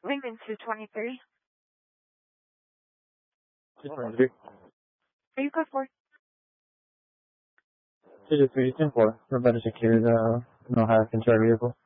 Wingman 223. 223. Are you code 4? 223, 10-4. We're about to secure the no hire control vehicle.